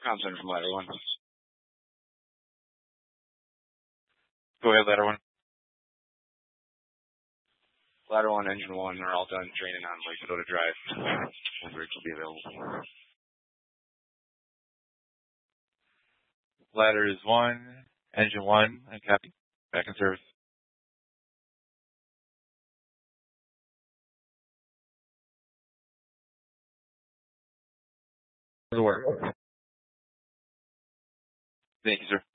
Concept from ladder one. Go ahead, ladder one. Ladder one, engine one are all done draining on Lake Dakota Drive. One bridge will be available. Ladder is 1, engine 1, and copy. Back in service. Good work. Thank you, sir.